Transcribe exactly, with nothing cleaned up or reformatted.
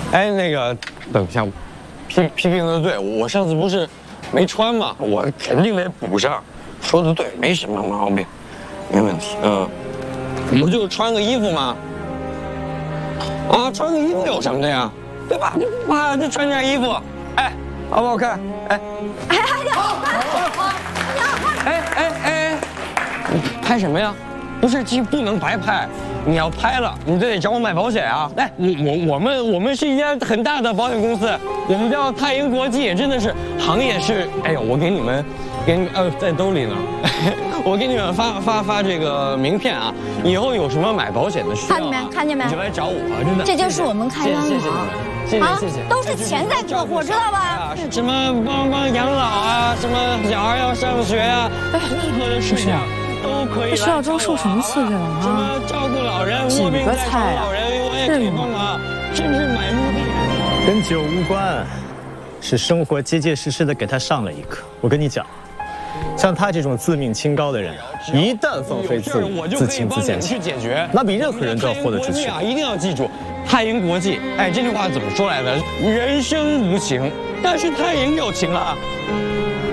哎，那个，等一下，批批评的对，我上次不是没穿吗？我肯定得补上。说的对，没什么毛病，没问题。嗯，不就穿个衣服吗？啊，穿个衣服有什么的呀？对吧？哇，就穿件衣服，哎，好不好看？哎， 哎呀，好，好， 哎哎哎，你拍什么呀？不是，这不能白拍。你要拍了，你就得找我买保险啊！来，我我我们我们是一家很大的保险公司，我们叫泰银国际，真的是行业是，哎呦，我给你们，给你呃在兜里呢，我给你们发发发这个名片啊，以后有什么买保险的需要、啊， 看见没？看见没？ 你就来找我，真的。 这就是我们开央行， 谢谢谢谢， 都是钱在过户，知道吧？ 什么帮帮养老啊，什么小孩要上学啊，任何的事情。都可以。 这徐小舟受什么气着了啊？ 什么照顾老人、卧病在床老人，我也可以帮忙，甚至买墓地。 跟酒无关，是生活结结实实的给他上了一课。我跟你讲，像他这种自命清高的人，一旦放飞自我、自轻自贱起来，那比任何人都要豁得出去啊！一定要记住，泰银国际，哎，这句话怎么说来的？人生无情，但是泰银有情啊。